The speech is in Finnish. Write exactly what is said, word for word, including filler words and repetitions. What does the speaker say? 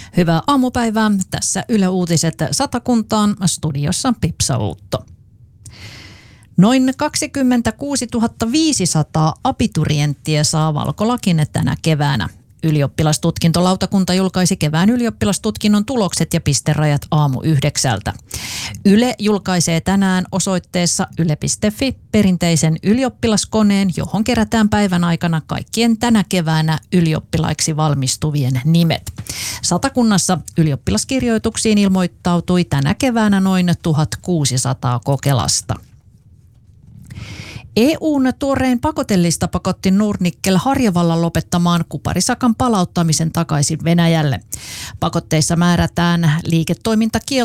Hyvää aamupäivää. Tässä Yle Uutiset Satakuntaan, studiossa Pipsa Uutto. Noin kaksikymmentäkuusituhatta viisisataa abiturienttiä saa valkolakin tänä keväänä. Ylioppilastutkintolautakunta julkaisi kevään ylioppilastutkinnon tulokset ja pisterajat aamu yhdeksältä. Yle julkaisee tänään osoitteessa yle piste fi perinteisen ylioppilaskoneen, johon kerätään päivän aikana kaikkien tänä keväänä ylioppilaiksi valmistuvien nimet. Satakunnassa ylioppilaskirjoituksiin ilmoittautui tänä keväänä noin tuhatkuusisataa kokelasta. E U:n tuorein pakotellista pakotti Nornickel Harjavallan lopettamaan kuparisakan palauttamisen takaisin Venäjälle. Pakotteissa määrätään liiketoimintakielto